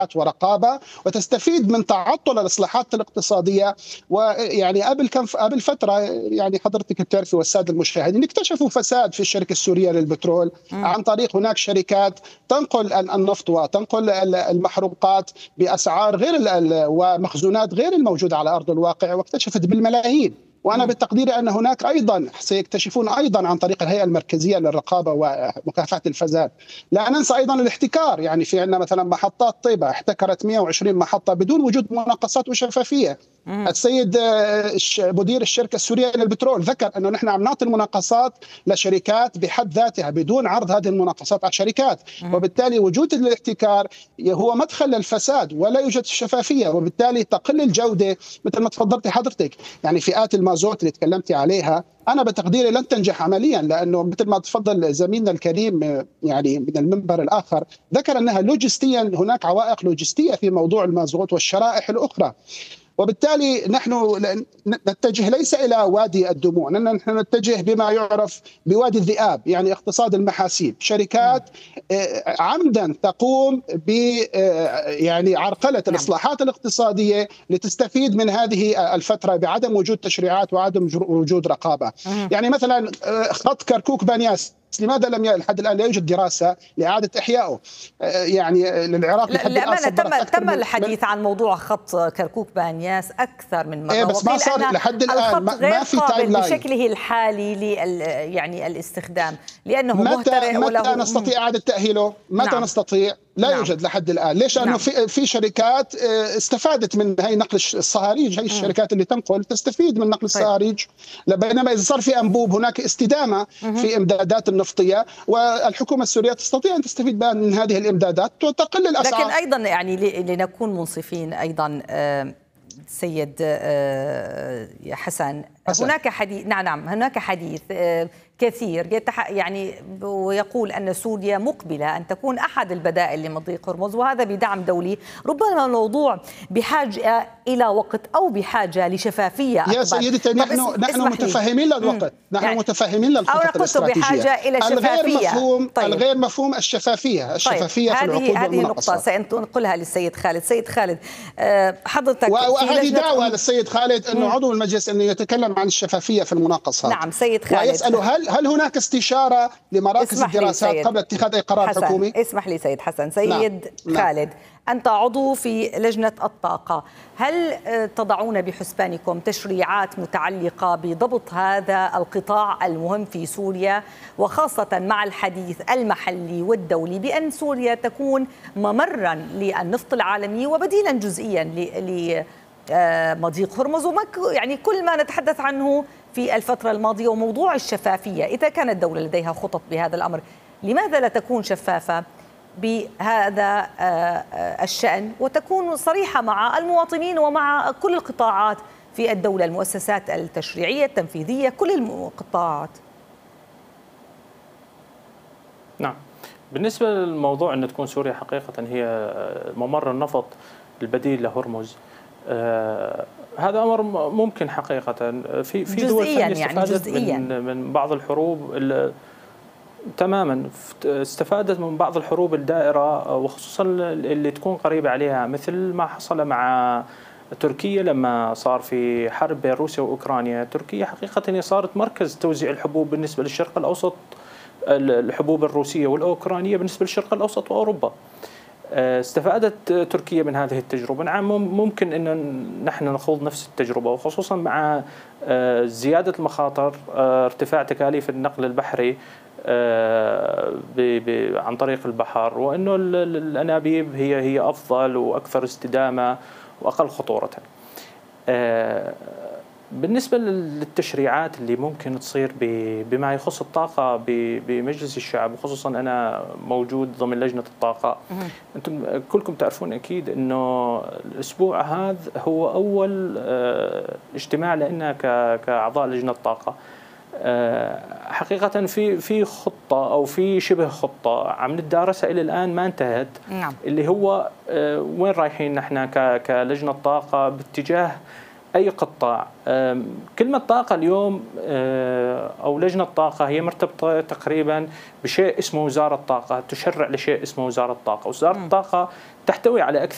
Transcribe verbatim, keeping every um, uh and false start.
ورقابه وتستفيد من تعطل الاصلاحات الاقتصاديه. ويعني قبل كم قبل فتره يعني حضرتك بتعرفي والساده المشاهدين اكتشفوا فساد في الشركه السوريه للبترول م. عن طريق هناك شركات تنقل النفط وتنقل المحروقات باسعار غير ومخزونات غير الموجوده على ارض الواقع، واكتشفت بالملايين. وانا بتقديري ان هناك ايضا سيكتشفون ايضا عن طريق الهيئه المركزيه للرقابه ومكافحه الفساد. لا ننسى ايضا الاحتكار، يعني في عندنا مثلا محطات طيبه احتكرت مئة وعشرين محطه بدون وجود مناقصات وشفافيه. مم. السيد مدير الشركه السوريه للبترول ذكر انه نحن عم نعطي المناقصات لشركات بحد ذاتها بدون عرض هذه المناقصات على الشركات، مم. وبالتالي وجود الاحتكار هو مدخل للفساد ولا يوجد شفافيه، وبالتالي تقل الجوده مثل ما تفضلتي حضرتك. يعني فئات المازوت اللي تكلمتي عليها أنا بتقديري لن تنجح عمليا، لأنه مثل ما تفضل زميلنا الكريم يعني من المنبر الآخر ذكر أنها لوجستيا هناك عوائق لوجستية في موضوع المازوت والشرائح الأخرى. وبالتالي نحن نتجه ليس إلى وادي الدموع، نحن نتجه بما يعرف بوادي الذئاب، يعني اقتصاد المحاسيب. شركات عمدا تقوم ب يعني عرقلة الإصلاحات الاقتصادية لتستفيد من هذه الفترة بعدم وجود تشريعات وعدم وجود رقابة. يعني مثلا خط كركوك بانياس لماذا لم لحد الان لا يوجد دراسه لاعاده احيائه؟ يعني للعراق لحد الان تم تم الحديث عن موضوع خط كركوك بانياس اكثر من مره، إيه بس ما صار لحد الان ما, ما في تايم لاين بشكله الحالي لل يعني الاستخدام، لانه متى مهترئ متى وله نستطيع اعاده تاهيله؟ متى نعم. نستطيع؟ لا نعم. يوجد لحد الان. ليش؟ لانه نعم. في في شركات استفادت من هي نقل الصهاريج، هي الشركات اللي تنقل تستفيد من نقل الصهاريج، بينما اذا صار في انبوب هناك استدامه في امدادات النفطيه، والحكومه السوريه تستطيع ان تستفيد من هذه الامدادات وتقل الاسعار. لكن ايضا يعني لنكون منصفين ايضا سيد حسن, حسن. هناك حديث نعم نعم هناك حديث كثير يتح... يعني ويقول أن سوريا مقبلة أن تكون أحد البدائل لمضيق هرمز، وهذا بدعم دولي. ربما الموضوع بحاجة إلى وقت أو بحاجة لشفافية أكبر. يا سيدتي نحن نحن متفهمين للوقت، نحن يعني متفهمين للخطط الاستراتيجية. بحاجة إلى شفافية. الغير مفهوم طيب. الغير مفهوم الشفافية، الشفافية طيب. في العقود هذه والمناقصات. هذه النقطة سأنقلها للسيد خالد. سيد خالد حضرتك وهذه دعوة للسيد خالد أنه عضو المجلس أنه يتكلم عن الشفافية في المناقصات. نعم سيد خالد. ويسأله هل هل هناك استشارة لمراكز الدراسات قبل اتخاذ أي قرار حسن. حكومي؟ اسمح لي سيد حسن. سيد نعم. خالد نعم. أنت عضو في لجنة الطاقة، هل تضعون بحسبانكم تشريعات متعلقة بضبط هذا القطاع المهم في سوريا، وخاصة مع الحديث المحلي والدولي بأن سوريا تكون ممرا للنفط العالمي وبديلا جزئيا لمضيق هرمز، يعني كل ما نتحدث عنه في الفترة الماضية وموضوع الشفافية؟ إذا كانت الدولة لديها خطط بهذا الأمر، لماذا لا تكون شفافة بهذا الشأن وتكون صريحة مع المواطنين ومع كل القطاعات في الدولة، المؤسسات التشريعية التنفيذية، كل القطاعات؟ نعم، بالنسبة للموضوع أن تكون سوريا حقيقة هي ممر النفط البديل لهرمز، آه هذا أمر ممكن حقيقة. في في دول ثانية استفادت يعني من, من بعض الحروب تماما، استفادت من بعض الحروب الدائرة وخصوصا اللي تكون قريبة عليها، مثل ما حصل مع تركيا لما صار في حرب بين روسيا وأوكرانيا. تركيا حقيقة هي صارت مركز توزيع الحبوب بالنسبة للشرق الأوسط، الحبوب الروسية والأوكرانية بالنسبة للشرق الأوسط وأوروبا. استفادت تركيا من هذه التجربة. نعم ممكن أن نحن نخوض نفس التجربة، وخصوصا مع زيادة المخاطر، ارتفاع تكاليف النقل البحري عن طريق البحر، وأنه الأنابيب هي هي أفضل وأكثر استدامة وأقل خطورة. بالنسبة للتشريعات اللي ممكن تصير بما يخص الطاقة بمجلس الشعب، وخصوصا أنا موجود ضمن لجنة الطاقة، أنتم كلكم تعرفون أكيد أنه الأسبوع هذا هو أول اجتماع لنا كأعضاء لجنة الطاقة. حقيقة في في خطة أو في شبه خطة عم ندرسها إلى الآن ما انتهت. نعم. اللي هو وين رايحين نحن كلجنة طاقة باتجاه أي قطاع. كلمة طاقة اليوم أو لجنة طاقة هي مرتبطة تقريبا بشيء اسمه وزارة الطاقة، تشرع لشيء اسمه وزارة الطاقة. وزارة الطاقة تحتوي على أكثر